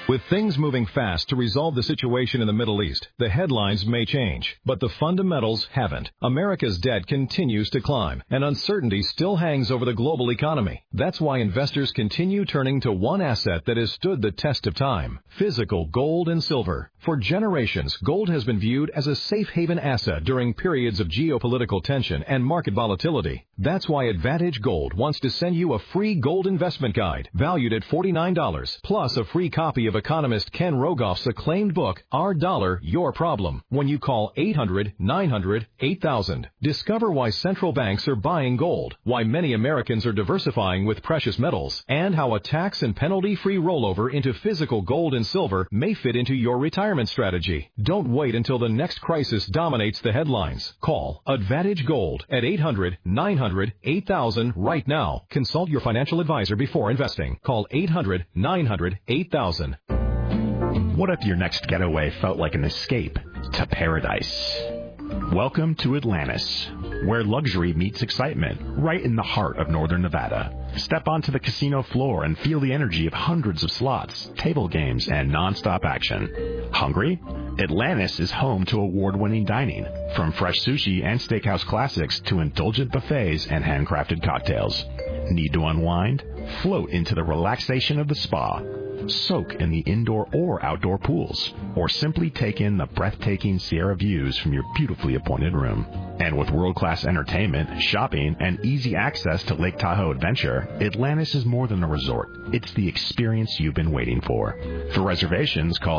With things moving fast to resolve the situation in the Middle East, the headlines may change, but the fundamentals haven't. America's debt continues to climb, and uncertainty still hangs over the global economy. That's why investors continue turning to one asset that has stood the test of time: physical gold and silver. For generations, gold has been viewed as a safe haven asset during periods of geopolitical tension and market volatility. That's why Advantage Gold wants to send you a free gold investment guide valued at $49, plus a free copy of economist Ken Rogoff's acclaimed book, Our Dollar, Your Problem, when you call 800-900-8000. Discover why central banks are buying gold, why many Americans are diversifying with precious metals, and how a tax and penalty-free rollover into physical gold and silver may fit into your retirement strategy. Don't wait until the next crisis dominates the headlines. Call Advantage Gold at 800-900-8000 right now. Consult your financial advisor before investing. Call 800-900-8000. What if your next getaway felt like an escape to paradise? Welcome to Atlantis, where luxury meets excitement, right in the heart of northern Nevada. Step onto the casino floor and feel the energy of hundreds of slots, table games, and non-stop action. Hungry? Atlantis is home to award-winning dining, from fresh sushi and steakhouse classics to indulgent buffets and handcrafted cocktails. Need to unwind? Float into the relaxation of the spa. Soak in the indoor or outdoor pools, or simply take in the breathtaking Sierra views from your beautifully appointed room. And with world-class entertainment, shopping, and easy access to Lake Tahoe Adventure, Atlantis is more than a resort. It's the experience you've been waiting for. For reservations, call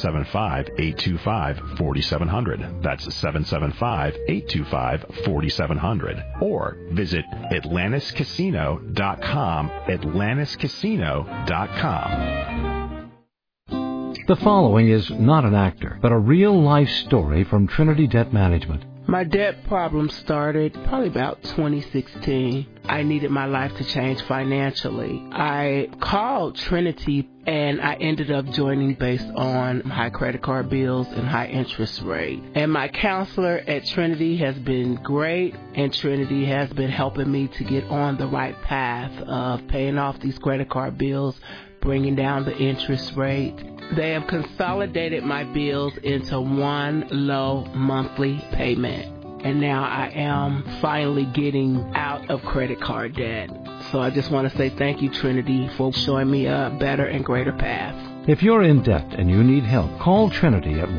775-825-4700. That's 775-825-4700. Or visit AtlantisCasino.com, AtlantisCasino.com. The following is not an actor, but a real-life story from Trinity Debt Management. My debt problem started probably about 2016. I needed my life to change financially. I called Trinity and I ended up joining based on high credit card bills and high interest rate. And my counselor at Trinity has been great, and Trinity has been helping me to get on the right path of paying off these credit card bills, bringing down the interest rate. They have consolidated my bills into one low monthly payment. And now I am finally getting out of credit card debt. So I just want to say thank you, Trinity, for showing me a better and greater path. If you're in debt and you need help, call Trinity at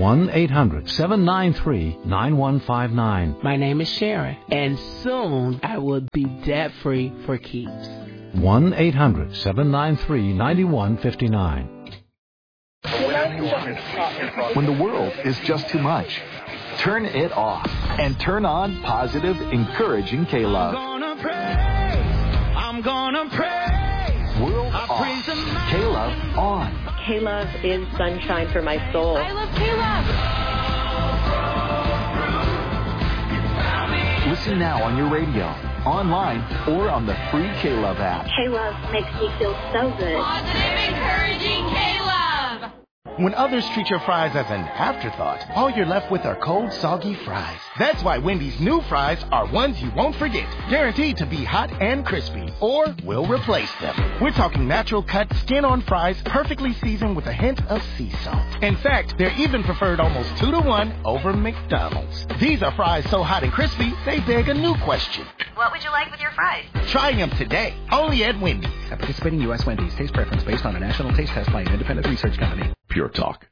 1-800-793-9159. My name is Sharon, and soon I will be debt-free for keeps. 1-800-793-9159. When the world is just too much, turn it off and turn on positive, encouraging K-Love. I'm gonna pray. World off. K-Love on. K-Love is sunshine for my soul. I love K-Love. Listen now on your radio, online, or on the free K-Love app. K-Love makes me feel so good. Positive, encouraging K-Love. When others treat your fries as an afterthought, all you're left with are cold, soggy fries. That's why Wendy's new fries are ones you won't forget, guaranteed to be hot and crispy, or we'll replace them. We're talking natural cut, skin-on fries, perfectly seasoned with a hint of sea salt. In fact, they're even preferred almost 2-to-1 over McDonald's. These are fries so hot and crispy, they beg a new question. What would you like with your fries? Try them today, only at Wendy's. At participating U.S. Wendy's, taste preference based on a national taste test by an independent research company. Pure Talk.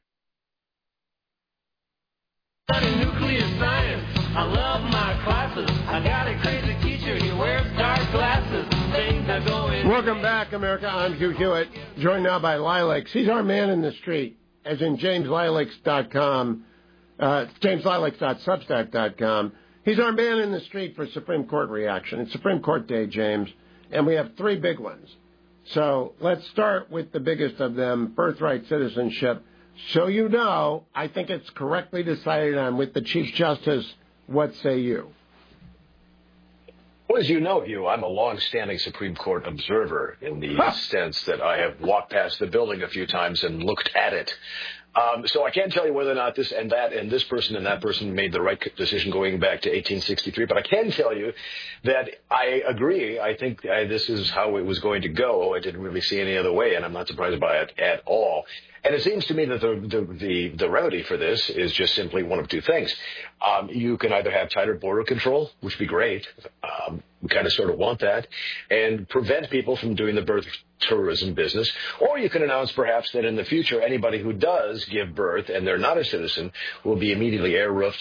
Nuclear science. I love my classes. I got a crazy teacher. He wears dark glasses. Things are going. Welcome back, America. I'm Hugh Hewitt, joined now by Lilacs. He's our man in the street, as in JamesLilacs.com, JamesLilacs.substack.com. He's our man in the street for Supreme Court reaction. It's Supreme Court Day, James, and we have three big ones. So let's start with the biggest of them, birthright citizenship. So you know, I think it's correctly decided on with the Chief Justice. What say you? Well, as you know, Hugh, I'm a long-standing Supreme Court observer in the sense that I have walked past the building a few times and looked at it. So I can't tell you whether or not this and this person and that person made the right decision going back to 1863, but I can tell you that I agree. I think this is how it was going to go. I didn't really see any other way, and I'm not surprised by it at all. And it seems to me that the remedy for this is just simply one of two things. You can either have tighter border control, which would be great. We kind of sort of want that, and prevent people from doing the birth tourism business. Or you can announce perhaps that in the future, anybody who does give birth and they're not a citizen will be immediately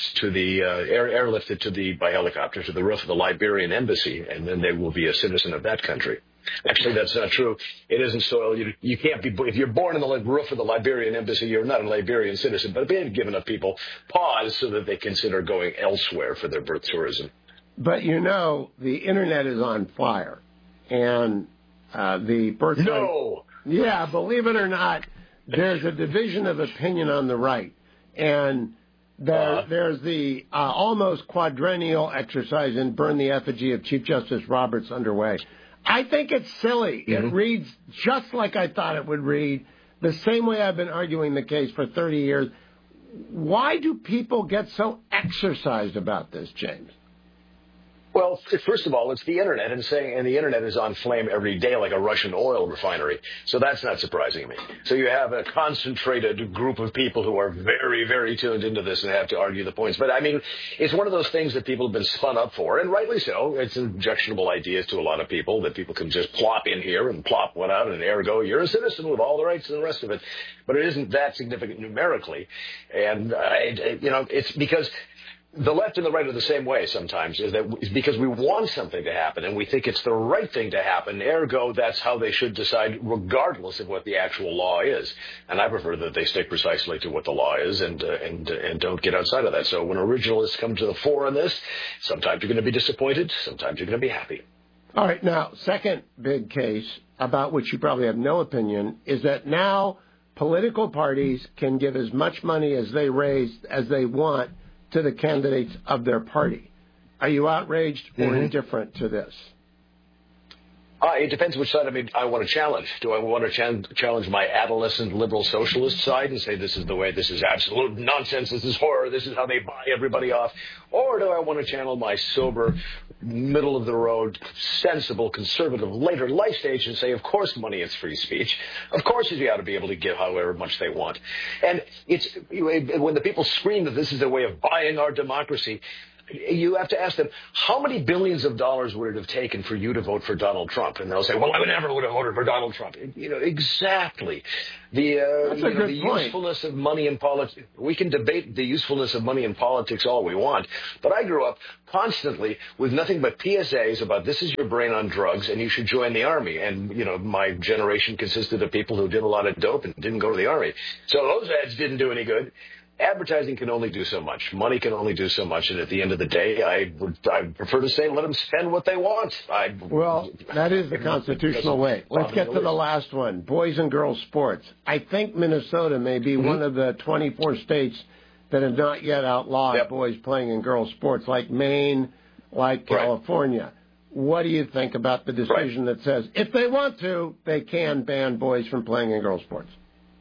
airlifted by helicopter to the roof of the Liberian embassy, and then they will be a citizen of that country. Actually, that's not true. It isn't so. You can't be, if you're born in the roof of the Liberian embassy, you're not a Liberian citizen. But they've given enough people pause so that they consider going elsewhere for their birth tourism. But the Internet is on fire, and the birth. No. Yeah, believe it or not, there's a division of opinion on the right, and there's the almost quadrennial exercise in Burn the Effigy of Chief Justice Roberts underway. I think it's silly. Mm-hmm. It reads just like I thought it would read, the same way I've been arguing the case for 30 years. Why do people get so exercised about this, James? Well, first of all, it's the Internet, and the Internet is on flame every day like a Russian oil refinery. So that's not surprising me. So you have a concentrated group of people who are very, very tuned into this and have to argue the points. But, I mean, it's one of those things that people have been spun up for, and rightly so. It's objectionable ideas to a lot of people that people can just plop in here and plop one out, and ergo, you're a citizen with all the rights and the rest of it. But it isn't that significant numerically. And, it's because the left and the right are the same way sometimes, is because we want something to happen and we think it's the right thing to happen. Ergo, that's how they should decide regardless of what the actual law is. And I prefer that they stick precisely to what the law is and don't get outside of that. So when originalists come to the fore on this, sometimes you're going to be disappointed, sometimes you're going to be happy. All right. Now, second big case about which you probably have no opinion is that now political parties can give as much money as they raise as they want to the candidates of their party. Are you outraged or indifferent to this? It depends which side of me I want to challenge. Do I want to challenge my adolescent liberal socialist side and say this is the way, this is absolute nonsense, this is horror, this is how they buy everybody off? Or do I want to channel my sober, middle-of-the-road, sensible, conservative, later life stage and say, of course money is free speech. Of course you ought to be able to give however much they want. And when the people scream that this is their way of buying our democracy, you have to ask them, how many billions of dollars would it have taken for you to vote for Donald Trump? And they'll say, well, I never would have voted for Donald Trump. Exactly. The usefulness of money in politics. We can debate the usefulness of money in politics all we want, but I grew up constantly with nothing but PSAs about this is your brain on drugs and you should join the Army. And, my generation consisted of people who did a lot of dope and didn't go to the Army. So those ads didn't do any good. Advertising can only do so much. Money can only do so much. And at the end of the day, I prefer to say let them spend what they want. Well, that is the constitutional way. Let's get to the last one, boys and girls sports. I think Minnesota may be one of the 24 states that have not yet outlawed boys playing in girls sports, like Maine, like California. What do you think about the decision that says if they want to, they can ban boys from playing in girls sports?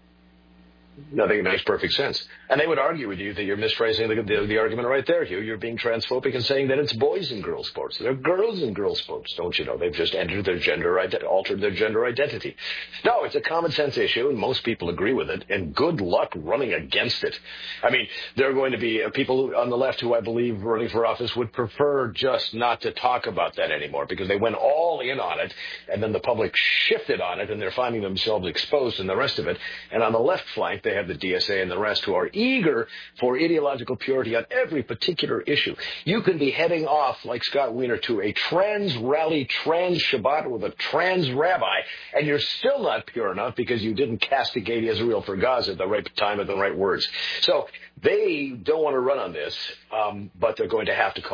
I think it makes perfect sense. And they would argue with you that you're misphrasing the argument right there, Hugh. You're being transphobic and saying that it's boys in girls' sports. They're girls in girls' sports, don't you know? They've just altered their gender identity. No, it's a common sense issue, and most people agree with it, and good luck running against it. I mean, there are going to be people on the left who I believe running for office would prefer just not to talk about that anymore because they went all in on it, and then the public shifted on it, and they're finding themselves exposed in the rest of it. And on the left flank, they have the DSA and the rest who are eager for ideological purity on every particular issue. You can be heading off, like Scott Wiener, to a trans rally, trans Shabbat with a trans rabbi, and you're still not pure enough because you didn't castigate Israel for Gaza at the right time and the right words. So they don't want to run on this, but they're going to have to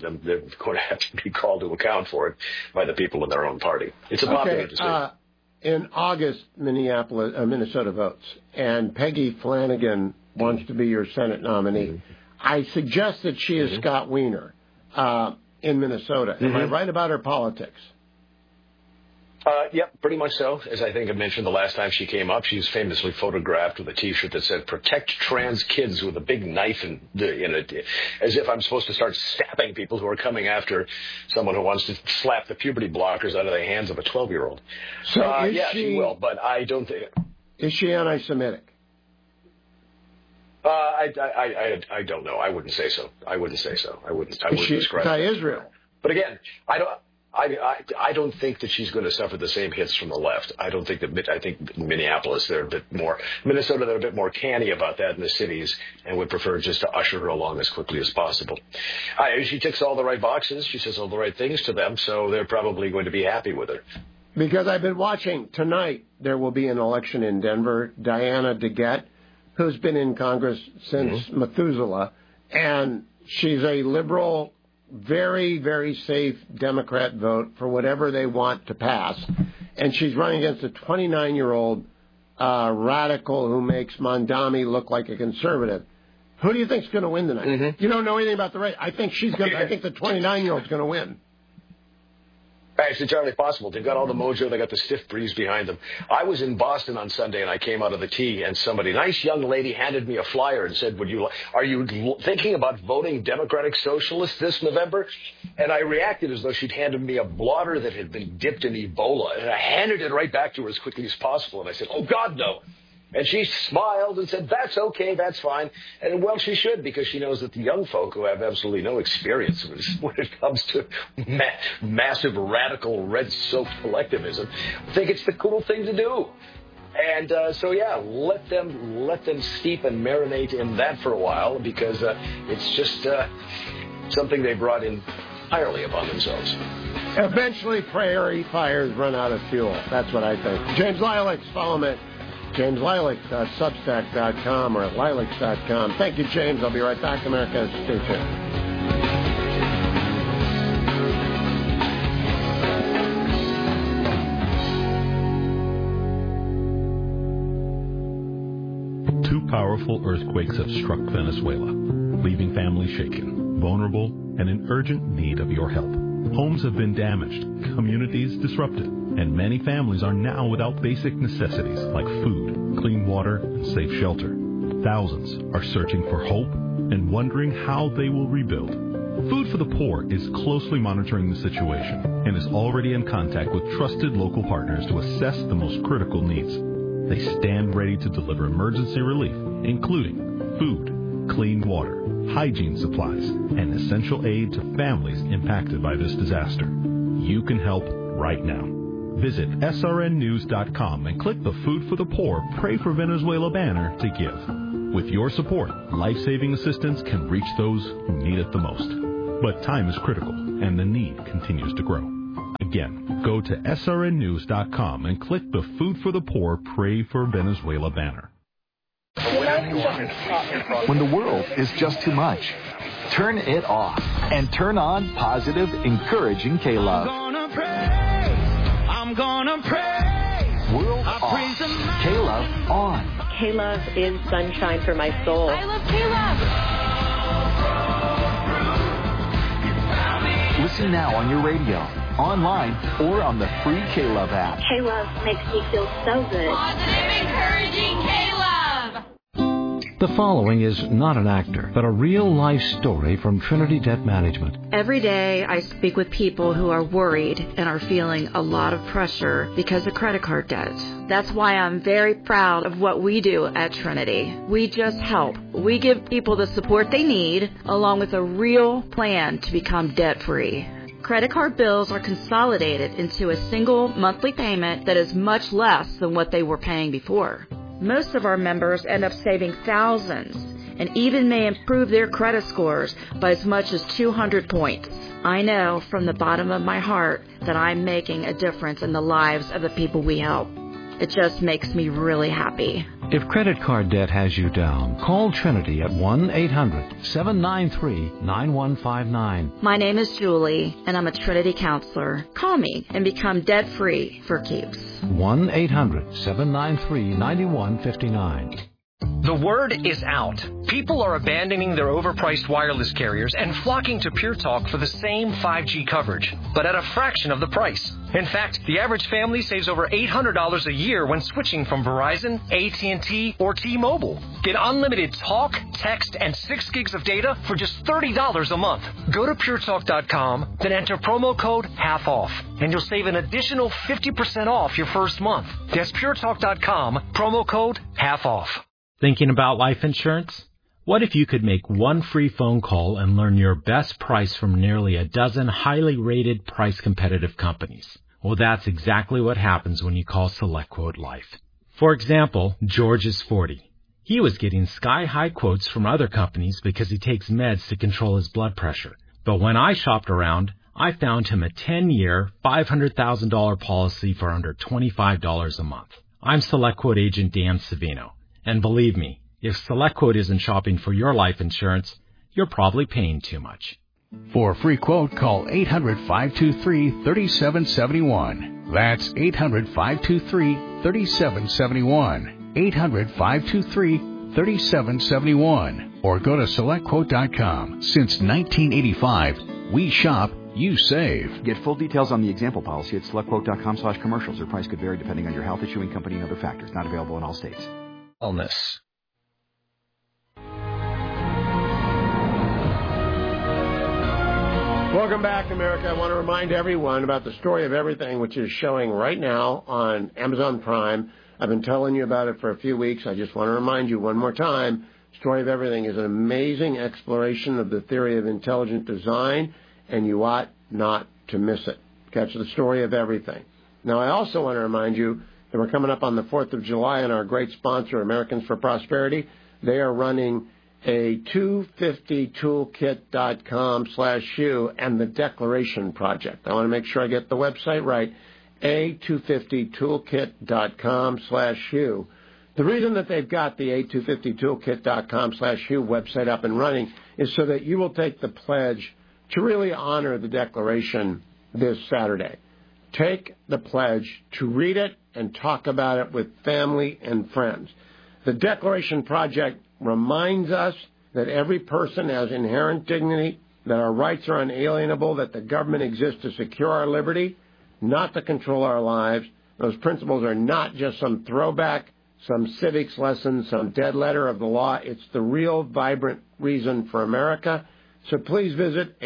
be called to account for it by the people in their own party. It's a popular decision. In August, Minnesota votes, and Peggy Flanagan wants to be your Senate nominee. I suggest that she is Scott Wiener in Minnesota. Am I right about her politics? Yep, pretty much so. As I think I mentioned the last time she came up, she's famously photographed with a T-shirt that said "Protect Trans Kids" with a big knife in it, as if I'm supposed to start stabbing people who are coming after someone who wants to slap the puberty blockers out of the hands of a 12-year-old. So yeah, she will, but I don't think. Is she anti-Semitic? I don't know. I wouldn't say so. I wouldn't describe her. Israel. But again, I don't think that she's going to suffer the same hits from the left. I think Minneapolis, they're a bit more, Minnesota, they're a bit more canny about that in the cities and would prefer just to usher her along as quickly as possible. She ticks all the right boxes. She says all the right things to them, so they're probably going to be happy with her. Because I've been watching tonight, there will be an election in Denver. Diana DeGette, who's been in Congress since Methuselah, and she's a liberal, very, very safe Democrat vote for whatever they want to pass. And she's running against a 29-year-old radical who makes Mondami look like a conservative. Who do you think's going to win tonight? You don't know anything about the race. I think the 29-year-old's going to win. It's entirely possible. They've got all the mojo. They got the stiff breeze behind them. I was in Boston on Sunday, and I came out of the tee, and somebody, nice young lady, handed me a flyer and said, are you thinking about voting Democratic Socialist this November? And I reacted as though she'd handed me a blotter that had been dipped in Ebola, and I handed it right back to her as quickly as possible, and I said, oh, God, no. And she smiled and said, that's okay, that's fine. And, well, she should, because she knows that the young folk who have absolutely no experience when it comes to massive, radical, red-soaked collectivism think it's the cool thing to do. And let them steep and marinate in that for a while, because it's just something they brought in entirely upon themselves. Eventually, prairie fires run out of fuel. That's what I think. James Lilacs, follow me. JamesLilacs.substack.com or at lilacs.com. Thank you, James. I'll be right back, America. Stay tuned. Two powerful earthquakes have struck Venezuela, leaving families shaken, vulnerable, and in urgent need of your help. Homes have been damaged, communities disrupted, and many families are now without basic necessities like food, clean water, and safe shelter. Thousands are searching for hope and wondering how they will rebuild. Food for the Poor is closely monitoring the situation and is already in contact with trusted local partners to assess the most critical needs. They stand ready to deliver emergency relief, including food, clean water, hygiene supplies, and essential aid to families impacted by this disaster. You can help right now. Visit srnnews.com and click the Food for the Poor Pray for Venezuela banner to give. With your support, life-saving assistance can reach those who need it the most. But time is critical, and the need continues to grow. Again, go to srnnews.com and click the Food for the Poor Pray for Venezuela banner. When the world is just too much, turn it off and turn on positive, encouraging K-Love. I'm gonna pray. World off. K-Love on. K-Love is sunshine for my soul. I love K-Love. Listen now on your radio, online, or on the free K-Love app. K-Love makes me feel so good. Positive, encouraging K-Love. The following is not an actor, but a real-life story from Trinity Debt Management. Every day I speak with people who are worried and are feeling a lot of pressure because of credit card debt. That's why I'm very proud of what we do at Trinity. We just help. We give people the support they need, along with a real plan to become debt-free. Credit card bills are consolidated into a single monthly payment that is much less than what they were paying before. Most of our members end up saving thousands and even may improve their credit scores by as much as 200 points. I know from the bottom of my heart that I'm making a difference in the lives of the people we help. It just makes me really happy. If credit card debt has you down, call Trinity at 1-800-793-9159. My name is Julie, and I'm a Trinity counselor. Call me and become debt-free for keeps. 1-800-793-9159. The word is out. People are abandoning their overpriced wireless carriers and flocking to Pure Talk for the same 5G coverage, but at a fraction of the price. In fact, the average family saves over $800 a year when switching from Verizon, AT&T, or T-Mobile. Get unlimited talk, text, and 6 gigs of data for just $30 a month. Go to puretalk.com, then enter promo code half off, and you'll save an additional 50% off your first month. That's puretalk.com, promo code half off. Thinking about life insurance? What if you could make one free phone call and learn your best price from nearly a dozen highly rated, price-competitive companies? Well, that's exactly what happens when you call SelectQuote Life. For example, George is 40. He was getting sky-high quotes from other companies because he takes meds to control his blood pressure. But when I shopped around, I found him a 10-year, $500,000 policy for under $25 a month. I'm SelectQuote agent Dan Savino. And believe me, if SelectQuote isn't shopping for your life insurance, you're probably paying too much. For a free quote, call 800-523-3771. That's 800-523-3771. 800-523-3771. Or go to SelectQuote.com. Since 1985, we shop, you save. Get full details on the example policy at SelectQuote.com/commercials. Their price could vary depending on your health, issuing company, and other factors. Not available in all states. Wellness. Welcome back, America. I want to remind everyone about the Story of Everything, which is showing right now on Amazon Prime. I've been telling you about it for a few weeks. I just want to remind you one more time. Story of Everything is an amazing exploration of the theory of intelligent design, and you ought not to miss it. Catch the Story of Everything. Now, I also want to remind you that we're coming up on the 4th of July, and our great sponsor, Americans for Prosperity, they are running a 250toolkit.com/you and the Declaration Project. I want to make sure I get the website right, a250toolkit.com/you. The reason that they've got the a250toolkit.com/you website up and running is so that you will take the pledge to really honor the Declaration this Saturday. Take the pledge to read it and talk about it with family and friends. The Declaration Project reminds us that every person has inherent dignity, that our rights are unalienable, that the government exists to secure our liberty, not to control our lives. Those principles are not just some throwback, some civics lesson, some dead letter of the law. It's the real, vibrant reason for America. So please visit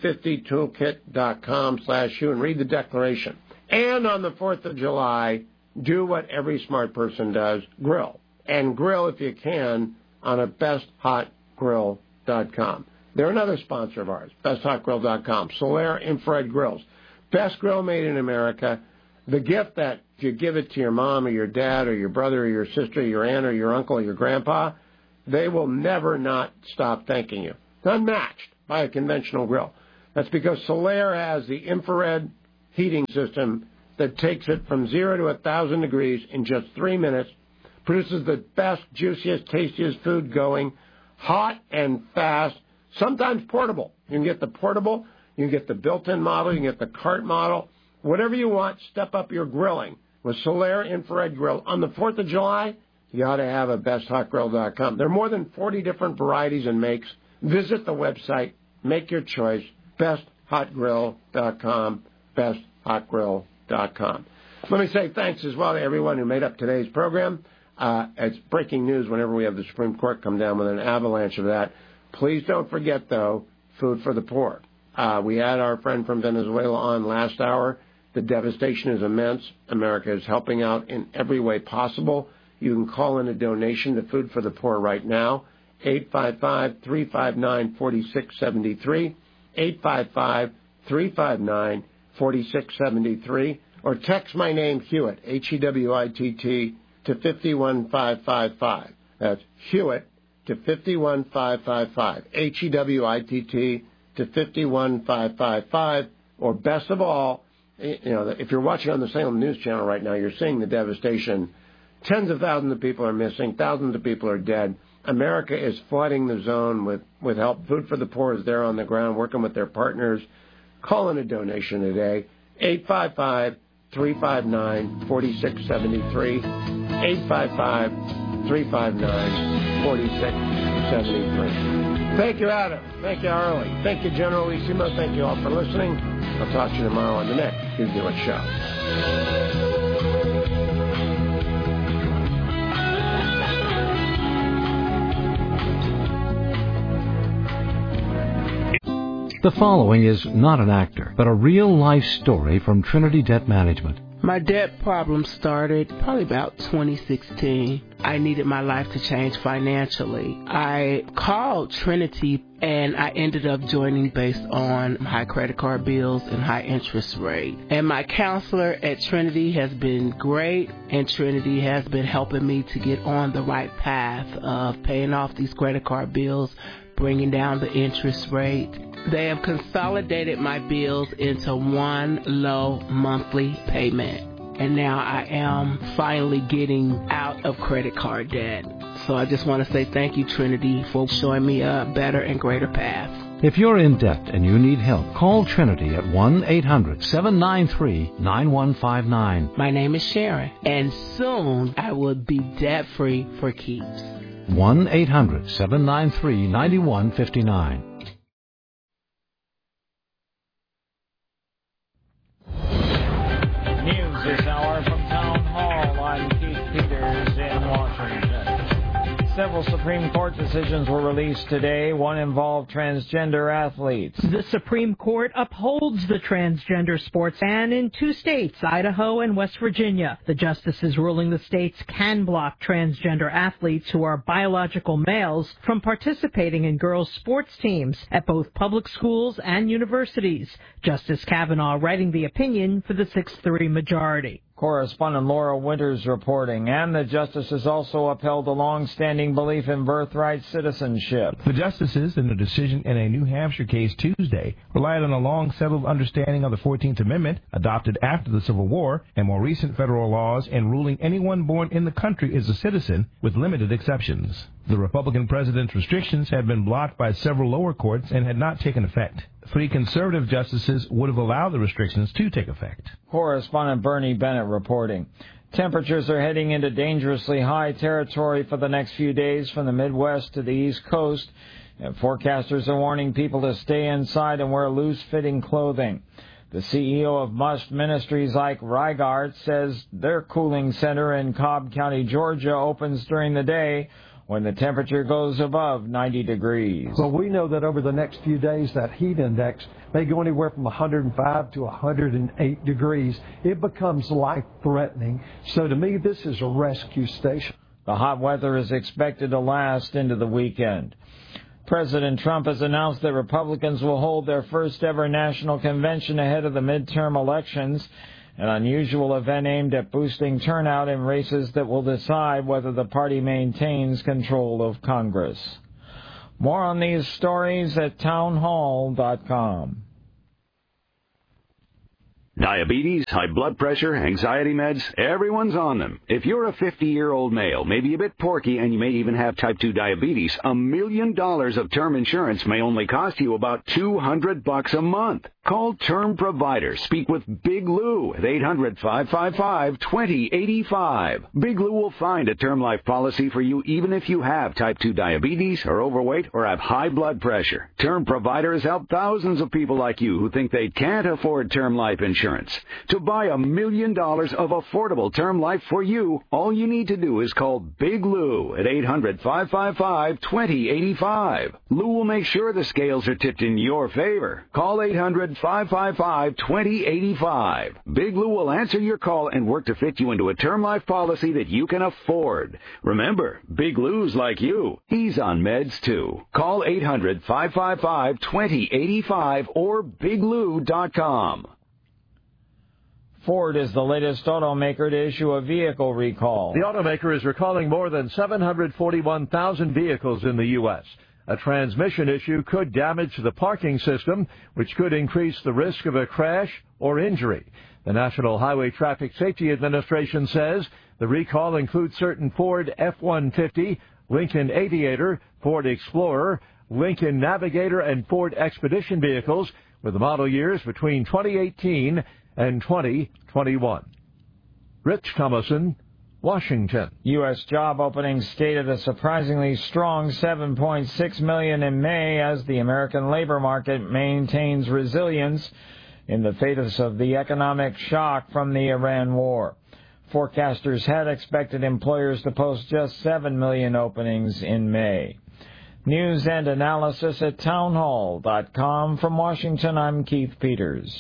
a250toolkit.com/you and read the Declaration. And on the 4th of July, do what every smart person does, grill. And grill, if you can, on a besthotgrill.com. They're another sponsor of ours, besthotgrill.com. Solaire Infrared Grills. Best grill made in America. The gift that if you give it to your mom or your dad or your brother or your sister or your aunt or your uncle or your grandpa, they will never not stop thanking you. It's unmatched by a conventional grill. That's because Solaire has the infrared heating system that takes it from 0 to 1,000 degrees in just 3 minutes, produces the best, juiciest, tastiest food going, hot and fast, sometimes portable. You can get the portable, you can get the built-in model, you can get the cart model. Whatever you want, step up your grilling with Solaire Infrared Grill. On the 4th of July, you ought to have a besthotgrill.com. There are more than 40 different varieties and makes. Visit the website, make your choice, besthotgrill.com, besthotgrill.com. Let me say thanks as well to everyone who made up today's program. It's breaking news whenever we have the Supreme Court come down with an avalanche of that. Please don't forget, though, food for the poor. We had our friend from Venezuela on last hour. The devastation is immense. America is helping out in every way possible. You can call in a donation to Food for the Poor right now, 855-359-4673, 855-359-4673, or text my name, Hewitt, Hewitt, to 51555. That's Hewitt to 51555. Hewitt to 51555. Or best of all, if you're watching on the Salem News Channel right now, you're seeing the devastation. Tens of thousands of people are missing. Thousands of people are dead. America is flooding the zone with help. Food for the Poor is there on the ground working with their partners. Call in a donation today, 855-359-4673, 359-4673. Thank you, Adam. Thank you, Arlie. Thank you, General Isimo. Thank you all for listening. I'll talk to you tomorrow on the next You Do It show. The following is not an actor, but a real-life story from Trinity Debt Management. My debt problem started probably about 2016. I needed my life to change financially. I called Trinity and I ended up joining based on high credit card bills and high interest rate. And my counselor at Trinity has been great, and Trinity has been helping me to get on the right path of paying off these credit card bills, bringing down the interest rate. They have consolidated my bills into one low monthly payment. And now I am finally getting out of credit card debt. So I just want to say thank you, Trinity, for showing me a better and greater path. If you're in debt and you need help, call Trinity at 1-800-793-9159. My name is Sharon, and soon I will be debt-free for keeps. 1-800-793-9159. News this hour from Town Hall. I'm Keith Peters in Washington. Several Supreme Court decisions were released today. One involved transgender athletes. The Supreme Court upholds the transgender sports ban in 2 states, Idaho and West Virginia. The justices ruling the states can block transgender athletes who are biological males from participating in girls' sports teams at both public schools and universities. Justice Kavanaugh writing the opinion for the 6-3 majority. Correspondent Laura Winters reporting. And the justices also upheld a long-standing belief in birthright citizenship. The justices, in a decision in a New Hampshire case Tuesday, relied on a long-settled understanding of the 14th Amendment, adopted after the Civil War, and more recent federal laws in ruling anyone born in the country is a citizen, with limited exceptions. The Republican president's restrictions had been blocked by several lower courts and had not taken effect. 3 conservative justices would have allowed the restrictions to take effect. Correspondent Bernie Bennett reporting. Temperatures are heading into dangerously high territory for the next few days from the Midwest to the East Coast, and forecasters are warning people to stay inside and wear loose-fitting clothing. The CEO of Must Ministries, Ike Reigart, says their cooling center in Cobb County, Georgia, opens during the day when the temperature goes above 90 degrees. Well, we know that over the next few days, that heat index may go anywhere from 105 to 108 degrees. It becomes life-threatening. So to me, this is a rescue station. The hot weather is expected to last into the weekend. President Trump has announced that Republicans will hold their first-ever national convention ahead of the midterm elections, an unusual event aimed at boosting turnout in races that will decide whether the party maintains control of Congress. More on these stories at townhall.com. Diabetes, high blood pressure, anxiety meds, everyone's on them. If you're a 50-year-old male, maybe a bit porky, and you may even have type 2 diabetes, $1 million of term insurance may only cost you about $200 a month. Call Term Provider. Speak with Big Lou at 800-555-2085. Big Lou will find a term life policy for you even if you have type 2 diabetes, are overweight, or have high blood pressure. Term Provider has helped thousands of people like you who think they can't afford term life insurance. To buy $1 million of affordable term life for you, all you need to do is call Big Lou at 800-555-2085. Lou will make sure the scales are tipped in your favor. Call 800-555-2085. Big Lou will answer your call and work to fit you into a term life policy that you can afford. Remember, Big Lou's like you. He's on meds too. Call 800-555-2085 or biglou.com. Ford is the latest automaker to issue a vehicle recall. The automaker is recalling more than 741,000 vehicles in the U.S. A transmission issue could damage the parking system, which could increase the risk of a crash or injury. The National Highway Traffic Safety Administration says the recall includes certain Ford F-150, Lincoln Aviator, Ford Explorer, Lincoln Navigator, and Ford Expedition vehicles with the model years between 2018 and 2021. Rich Thomason, Washington. U.S. job openings stayed at a surprisingly strong 7.6 million in May as the American labor market maintains resilience in the face of the economic shock from the Iran war. Forecasters had expected employers to post just 7 million openings in May. News and analysis at townhall.com. From Washington, I'm Keith Peters.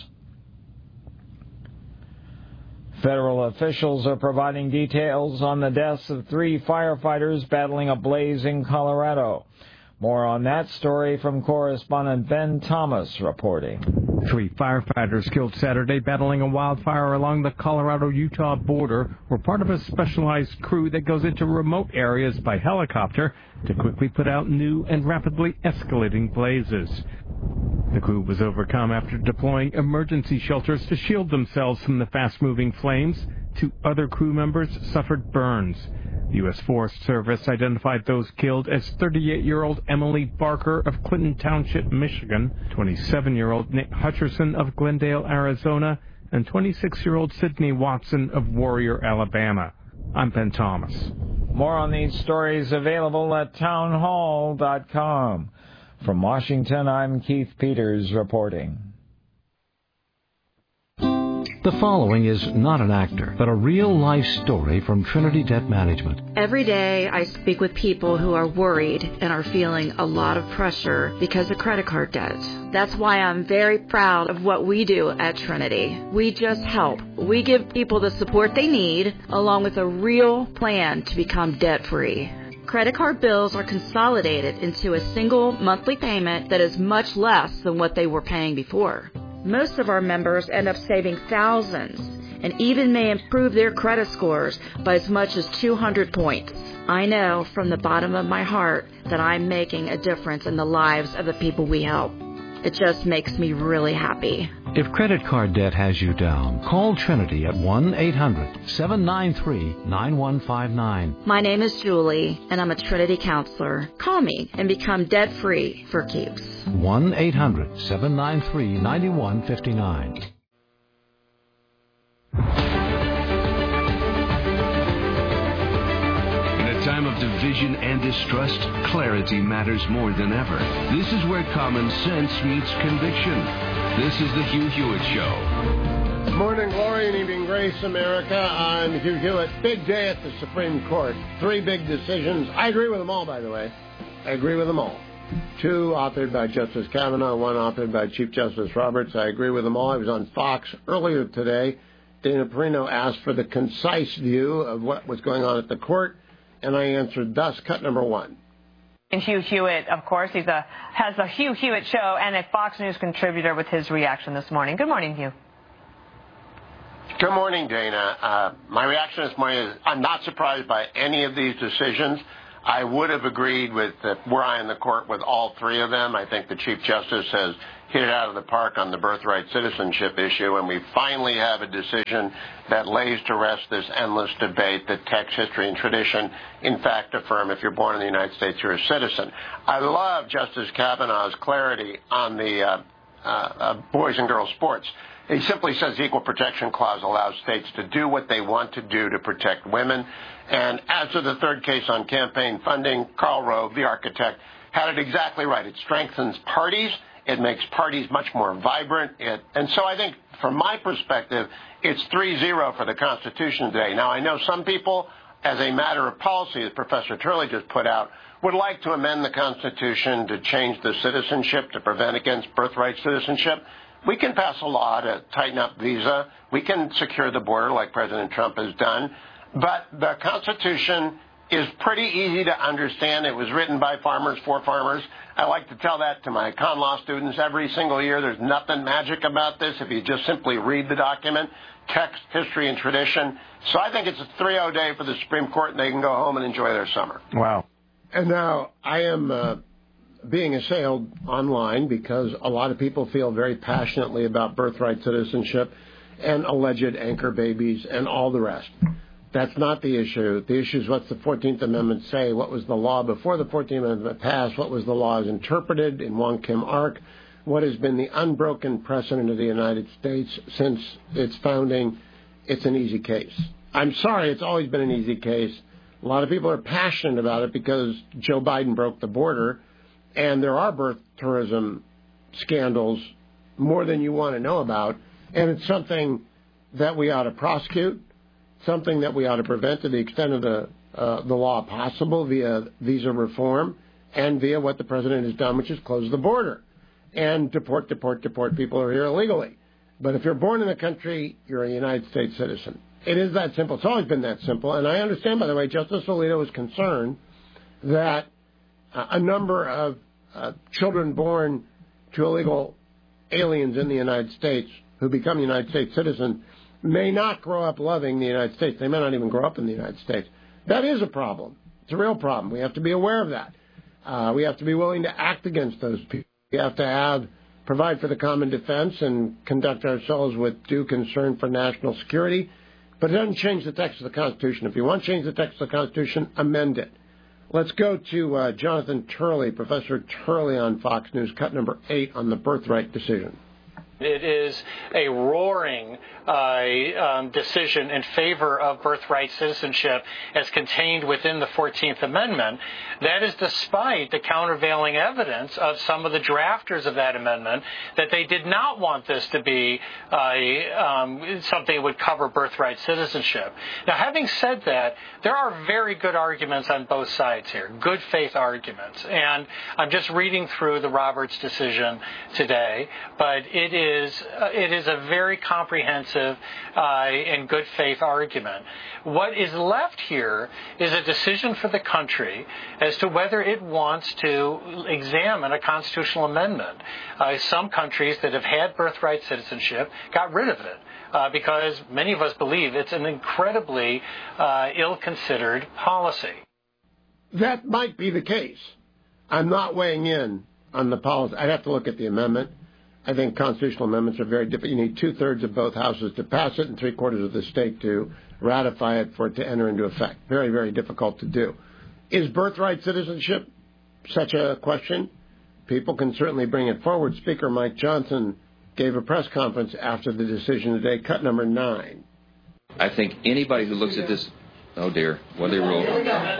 Federal officials are providing details on the deaths of 3 firefighters battling a blaze in Colorado. More on that story from correspondent Ben Thomas reporting. 3 firefighters killed Saturday battling a wildfire along the Colorado-Utah border were part of a specialized crew that goes into remote areas by helicopter to quickly put out new and rapidly escalating blazes. The crew was overcome after deploying emergency shelters to shield themselves from the fast-moving flames. 2 other crew members suffered burns. The U.S. Forest Service identified those killed as 38-year-old Emily Barker of Clinton Township, Michigan, 27-year-old Nick Hutcherson of Glendale, Arizona, and 26-year-old Sydney Watson of Warrior, Alabama. I'm Ben Thomas. More on these stories available at townhall.com. From Washington, I'm Keith Peters reporting. The following is not an actor, but a real-life story from Trinity Debt Management. Every day I speak with people who are worried and are feeling a lot of pressure because of credit card debt. That's why I'm very proud of what we do at Trinity. We just help. We give people the support they need, along with a real plan to become debt-free. Credit card bills are consolidated into a single monthly payment that is much less than what they were paying before. Most of our members end up saving thousands and even may improve their credit scores by as much as 200 points. I know from the bottom of my heart that I'm making a difference in the lives of the people we help. It just makes me really happy. If credit card debt has you down, call Trinity at 1-800-793-9159. My name is Julie, and I'm a Trinity counselor. Call me and become debt-free for keeps. 1-800-793-9159. Time of division and distrust, clarity matters more than ever. This is where common sense meets conviction. This is the Hugh Hewitt Show. Morning glory and evening grace, America. I'm Hugh Hewitt. Big day at the Supreme Court. 3 big decisions. I agree with them all, by the way. I agree with them all. 2 authored by Justice Kavanaugh, 1 authored by Chief Justice Roberts. I agree with them all. I was on Fox earlier today. Dana Perino asked for the concise view of what was going on at the court, and I answered thus. Cut number 1. And Hugh Hewitt, of course, has a Hugh Hewitt show and a Fox News contributor with his reaction this morning. Good morning, Hugh. Good morning, Dana. My reaction this morning is I'm not surprised by any of these decisions. I would have agreed with, were I in the court, with all 3 of them. I think the Chief Justice has hit it out of the park on the birthright citizenship issue, and we finally have a decision that lays to rest this endless debate that text, history, and tradition, in fact, affirm if you're born in the United States, you're a citizen. I love Justice Kavanaugh's clarity on the boys and girls sports. He simply says the Equal Protection Clause allows states to do what they want to do to protect women. And as to the third case on campaign funding, Karl Rove, the architect, had it exactly right. It strengthens parties. It makes parties much more vibrant. And so I think, from my perspective, it's 3-0 for the Constitution today. Now, I know some people, as a matter of policy, as Professor Turley just put out, would like to amend the Constitution to change the citizenship to prevent against birthright citizenship. We can pass a law to tighten up visa. We can secure the border like President Trump has done. But the Constitution is pretty easy to understand. It was written by farmers for farmers. I like to tell that to my con law students every single year. There's nothing magic about this if you just simply read the document, text, history, and tradition. So I think it's a 3-0 day for the Supreme Court, and they can go home and enjoy their summer. Wow. And now I am being assailed online because a lot of people feel very passionately about birthright citizenship and alleged anchor babies and all the rest. That's not the issue. The issue is what's the 14th Amendment say? What was the law before the 14th Amendment passed? What was the law as interpreted in Wong Kim Ark? What has been the unbroken precedent of the United States since its founding? It's an easy case. I'm sorry, it's always been an easy case. A lot of people are passionate about it because Joe Biden broke the border, and there are birth tourism scandals more than you want to know about, and it's something that we ought to prosecute, something that we ought to prevent to the extent of the law possible via visa reform and via what the president has done, which is close the border and deport people who are here illegally. But if you're born in the country, you're a United States citizen. It is that simple. It's always been that simple. And I understand, by the way, Justice Alito is concerned that a number of children born to illegal aliens in the United States who become United States citizens may not grow up loving the United States. They may not even grow up in the United States. That is a problem. It's a real problem. We have to be aware of that. We have to be willing to act against those people. We have to provide for the common defense and conduct ourselves with due concern for national security. But it doesn't change the text of the Constitution. If you want to change the text of the Constitution, amend it. Let's go to Jonathan Turley, Professor Turley on Fox News, cut number 8 on the birthright decision. It is a roaring decision in favor of birthright citizenship as contained within the 14th Amendment. That is despite the countervailing evidence of some of the drafters of that amendment that they did not want this to be something that would cover birthright citizenship. Now, having said that, there are very good arguments on both sides here, good faith arguments. And I'm just reading through the Roberts decision today, but it is a very comprehensive and good faith argument. What is left here is a decision for the country as to whether it wants to examine a constitutional amendment. Some countries that have had birthright citizenship got rid of it because many of us believe it's an incredibly ill-considered policy. That might be the case. I'm not weighing in on the policy. I'd have to look at the amendment. I think constitutional amendments are very different. You need 2/3 of both houses to pass it and 3/4 of the state to ratify it for it to enter into effect. Very, very difficult to do. Is birthright citizenship such a question? People can certainly bring it forward. Speaker Mike Johnson gave a press conference after the decision today, cut number 9. I think anybody who looks at this, oh dear, what they rule?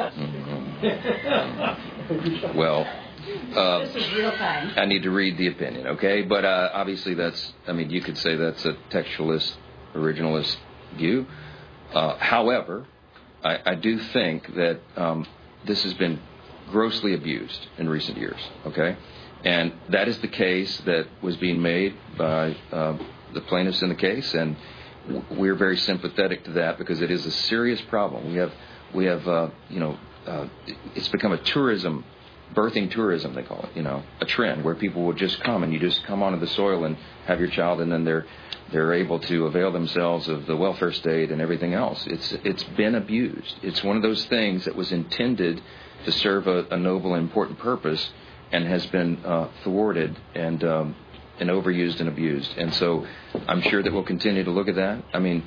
Well, this is real time. I need to read the opinion, okay? But obviously you could say that's a textualist, originalist view. However, I do think that this has been grossly abused in recent years, okay? And that is the case that was being made by the plaintiffs in the case, and we're very sympathetic to that because it is a serious problem. We have it's become a birthing tourism, they call it, a trend where people will just come and you just come onto the soil and have your child, and then they're able to avail themselves of the welfare state and everything else. It's been abused. It's one of those things that was intended to serve a noble and important purpose and has been thwarted and overused and abused. And so I'm sure that we'll continue to look at that.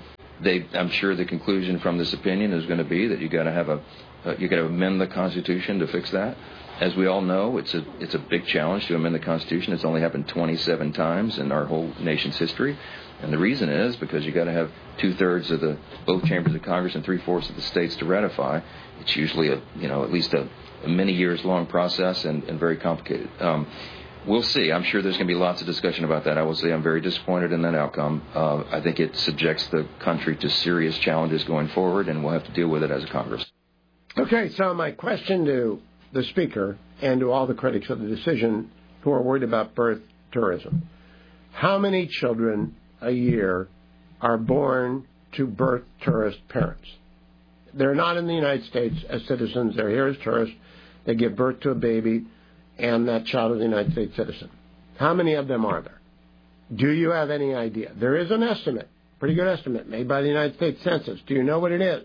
I'm sure the conclusion from this opinion is going to be that you got to amend the Constitution to fix that. As we all know, it's a big challenge to amend the Constitution. It's only happened 27 times in our whole nation's history, and the reason is because you got to have 2/3 of both chambers of Congress and 3/4 of the states to ratify. It's usually at least a many years long process and very complicated. We'll see. I'm sure there's going to be lots of discussion about that. I will say I'm very disappointed in that outcome. I think it subjects the country to serious challenges going forward, and we'll have to deal with it as a Congress. Okay, so my question to the Speaker and to all the critics of the decision who are worried about birth tourism. How many children a year are born to birth tourist parents? They're not in the United States as citizens. They're here as tourists. They give birth to a baby, and that child is a United States citizen. How many of them are there? Do you have any idea? There is an estimate, pretty good estimate, made by the United States Census. Do you know what it is?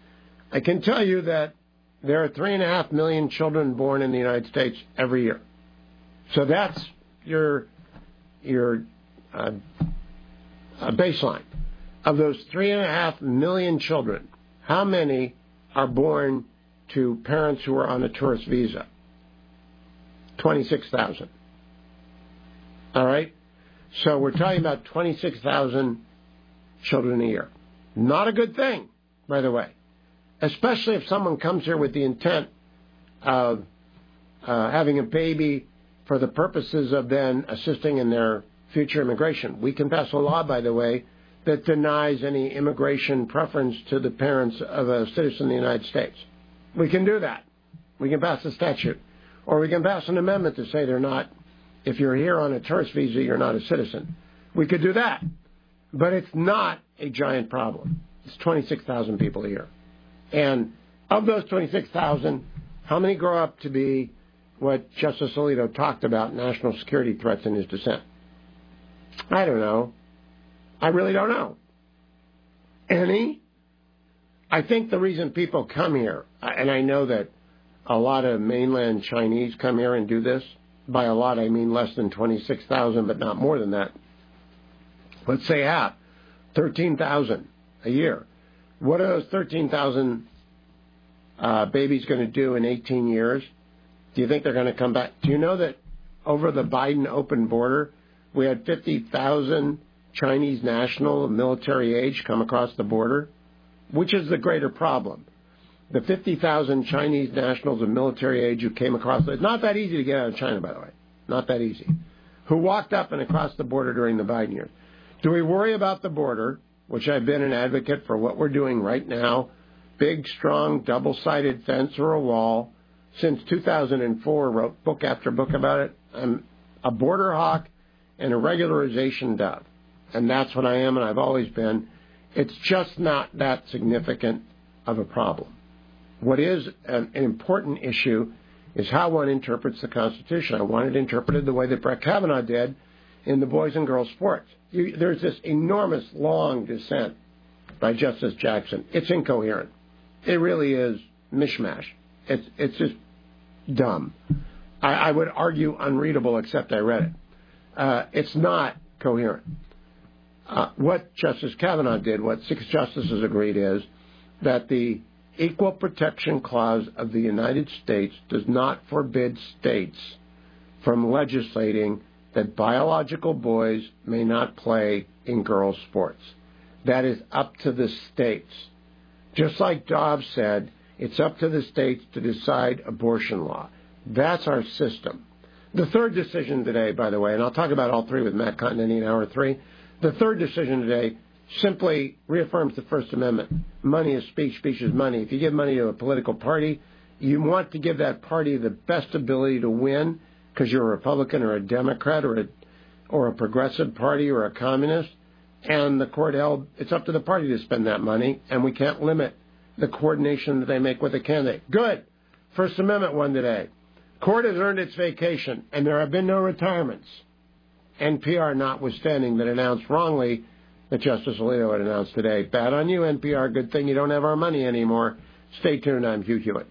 I can tell you that there are 3.5 million children born in the United States every year. So that's your baseline. Of those 3.5 million children, how many are born to parents who are on a tourist visa? 26,000. All right? So we're talking about 26,000 children a year. Not a good thing, by the way, especially if someone comes here with the intent of having a baby for the purposes of then assisting in their future immigration. We can pass a law, by the way, that denies any immigration preference to the parents of a citizen of the United States. We can do that. We can pass a statute. Or we can pass an amendment to say they're not, if you're here on a tourist visa, you're not a citizen. We could do that. But it's not a giant problem. It's 26,000 people a year. And of those 26,000, how many grow up to be what Justice Alito talked about, national security threats, in his dissent? I don't know. I really don't know. Any? I think the reason people come here, and I know that a lot of mainland Chinese come here and do this. By a lot, I mean less than 26,000, but not more than that. Let's say half, 13,000 a year. What are those 13,000 babies going to do in 18 years? Do you think they're going to come back? Do you know that over the Biden open border, we had 50,000 Chinese national of military age come across the border? Which is the greater problem? The 50,000 Chinese nationals of military age who came across, it's not that easy to get out of China, by the way, not that easy, who walked up and across the border during the Biden years. Do we worry about the border, which I've been an advocate for what we're doing right now, big, strong, double-sided fence or a wall? Since 2004, wrote book after book about it. I'm a border hawk and a regularization dove, and that's what I am, and I've always been. It's just not that significant of a problem. What is an important issue is how one interprets the Constitution. I want it interpreted the way that Brett Kavanaugh did in the boys and girls sports. There's this enormous, long dissent by Justice Jackson. It's incoherent. It really is mishmash. It's just dumb. I would argue unreadable, except I read it. It's not coherent. What Justice Kavanaugh did, what 6 justices agreed, is that the Equal Protection Clause of the United States does not forbid states from legislating that biological boys may not play in girls' sports. That is up to the states. Just like Dobbs said, it's up to the states to decide abortion law. That's our system. The third decision today, by the way, and I'll talk about all three with Matt Continenty in Hour 3, the third decision today simply reaffirms the First Amendment. Money is speech, speech is money. If you give money to a political party, you want to give that party the best ability to win because you're a Republican or a Democrat or a progressive party or a communist, and the court held it's up to the party to spend that money, and we can't limit the coordination that they make with a candidate. Good. First Amendment won today. Court has earned its vacation, and there have been no retirements. NPR notwithstanding that announced wrongly that Justice Alito had announced today. Bad on you, NPR. Good thing you don't have our money anymore. Stay tuned. I'm Hugh Hewitt.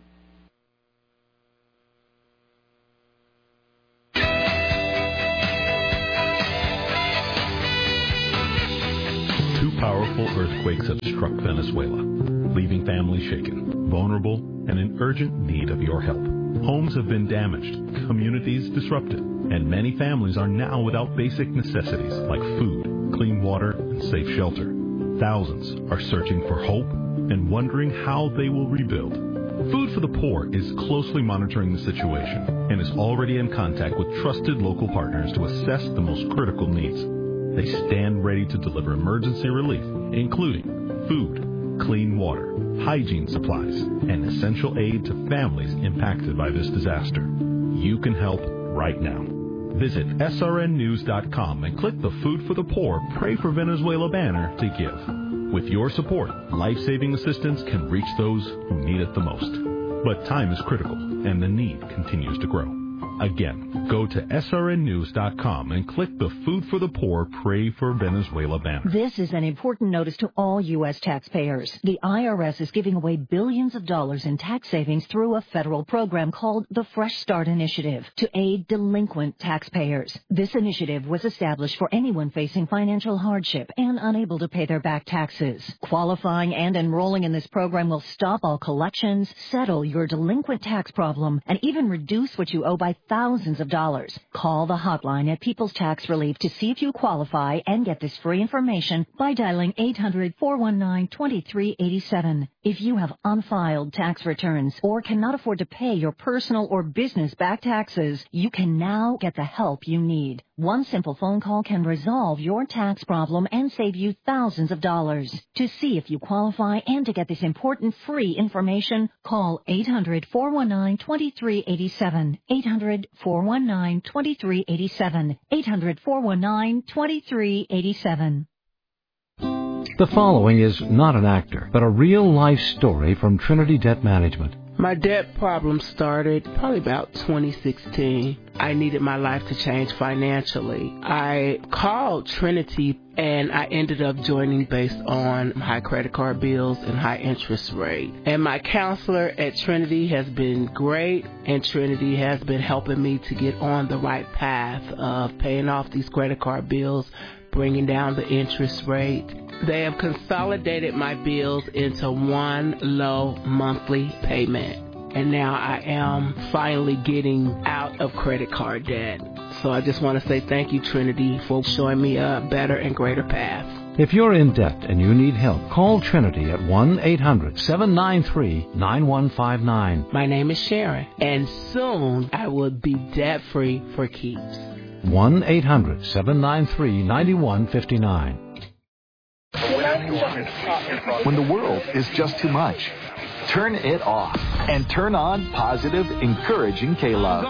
Two powerful earthquakes have struck Venezuela, leaving families shaken, vulnerable, and in urgent need of your help. Homes have been damaged, communities disrupted, and many families are now without basic necessities like food, clean water, and safe shelter. Thousands are searching for hope and wondering how they will rebuild. Food for the Poor is closely monitoring the situation and is already in contact with trusted local partners to assess the most critical needs. They stand ready to deliver emergency relief, including food, clean water, hygiene supplies, and essential aid to families impacted by this disaster. You can help right now. Visit srnnews.com and click the Food for the Poor Pray for Venezuela banner to give. With your support, life-saving assistance can reach those who need it the most. But time is critical, and the need continues to grow. Again, go to srnnews.com and click the Food for the Poor Pray for Venezuela banner. This is an important notice to all U.S. taxpayers. The IRS is giving away billions of dollars in tax savings through a federal program called the Fresh Start Initiative to aid delinquent taxpayers. This initiative was established for anyone facing financial hardship and unable to pay their back taxes. Qualifying and enrolling in this program will stop all collections, settle your delinquent tax problem, and even reduce what you owe by thousands of dollars. Call the hotline at People's Tax Relief to see if you qualify and get this free information by dialing 800-419-2387. If you have unfiled tax returns or cannot afford to pay your personal or business back taxes, you can now get the help you need. One simple phone call can resolve your tax problem and save you thousands of dollars. To see if you qualify and to get this important free information, call 800-419-2387. 800-419-2387. 800-419-2387. The following is not an actor, but a real-life story from Trinity Debt Management. My debt problem started probably about 2016. I needed my life to change financially. I called Trinity and I ended up joining based on high credit card bills and high interest rate. And my counselor at Trinity has been great, and Trinity has been helping me to get on the right path of paying off these credit card bills, bringing down the interest rate. They have consolidated my bills into one low monthly payment. And now I am finally getting out of credit card debt. So I just want to say thank you, Trinity, for showing me a better and greater path. If you're in debt and you need help, call Trinity at 1-800-793-9159. My name is Sharon, and soon I will be debt-free for keeps. 1-800-793-9159. When the world is just too much, turn it off and turn on positive, encouraging K-Love.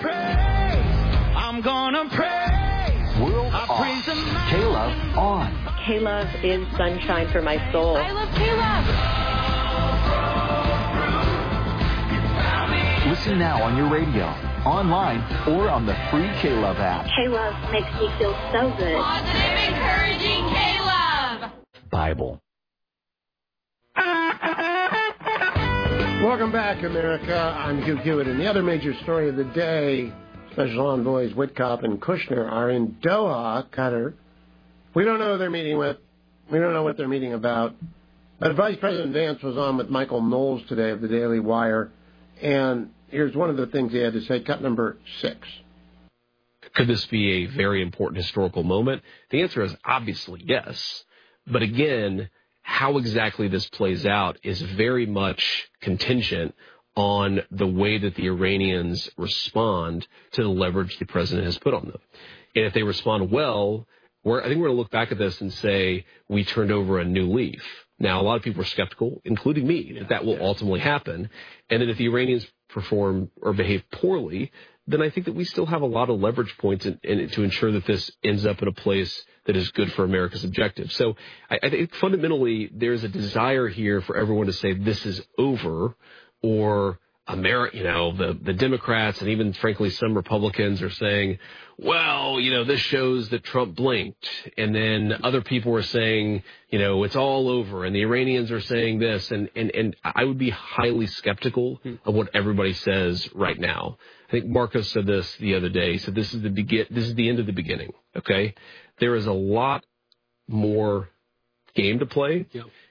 I'm gonna pray. World off. K-Love on. K-Love is sunshine for my soul. I love K-Love. Listen now on your radio, online, or on the free K-Love app. K-Love makes me feel so good. Positive, encouraging K-Love. Bible. Welcome back, America. I'm Hugh Hewitt, and the other major story of the day, Special Envoys Witkoff and Kushner are in Doha, Qatar. We don't know who they're meeting with. We don't know what they're meeting about. But Vice President Vance was on with Michael Knowles today of the Daily Wire, and here's one of the things he had to say, cut number 6. Could this be a very important historical moment? The answer is obviously yes. But again, how exactly this plays out is very much contingent on the way that the Iranians respond to the leverage the president has put on them. And if they respond well, I think we're going to look back at this and say we turned over a new leaf. Now, a lot of people are skeptical, including me, that will ultimately happen. And then if the Iranians perform or behave poorly, then I think that we still have a lot of leverage points to ensure that this ends up in a place that is good for America's objectives. So I think fundamentally there's a desire here for everyone to say this is over, or the Democrats and even, frankly, some Republicans are saying, well, this shows that Trump blinked. And then other people are saying, it's all over. And the Iranians are saying this. And I would be highly skeptical of what everybody says right now. I think Marcos said this the other day. He said this is the end of the beginning. Okay, there is a lot more game to play. Yep.